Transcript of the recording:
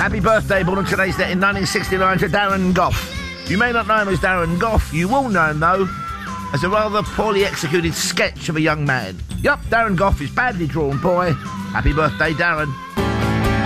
Happy birthday, born on today's date in 1969 to Darren Gough. You may not know him as Darren Gough, you will know him though as a rather poorly executed sketch of a young man. Yup, Darren Gough is badly drawn, boy. Happy birthday, Darren.